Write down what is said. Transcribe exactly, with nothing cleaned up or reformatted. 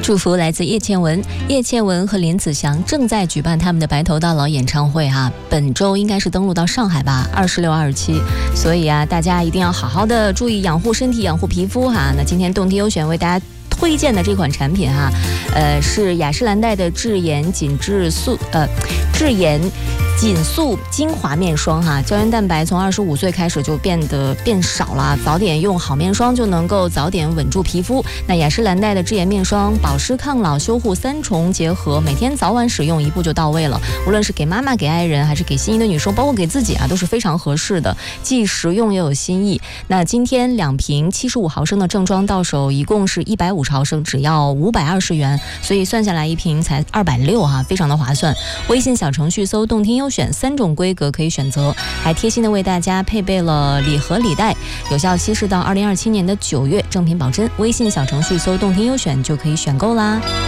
祝福来自叶倩文，叶倩文和林子祥正在举办他们的白头到老演唱会哈，本周应该是登陆到上海吧，二十六、二十七，所以啊，大家一定要好好的注意养护身体、养护皮肤哈。那今天动听优选为大家推荐的这款产品哈，呃，是雅诗兰黛的智妍紧致素呃智妍紧素精华面霜哈，胶原蛋白从二十五岁开始就变得变少了，早点用好面霜就能够早点稳住皮肤。那雅诗兰黛的智妍面霜保湿抗老修护三重结合，每天早晚使用一步就到位了，无论是给妈妈、给爱人还是给心仪的女生，包括给自己啊，都是非常合适的，既实用又有新意。那今天两瓶七十五毫升的正装到手一共是一百五十毫升，只要五百二十元，所以算下来一瓶才二百六哈，非常的划算。微信小程序搜动听优选，三种规格可以选择，还贴心的为大家配备了礼盒礼袋，有效期是到二零二七年的九月，正品保真。微信小程序搜动听优选就可以选购啦。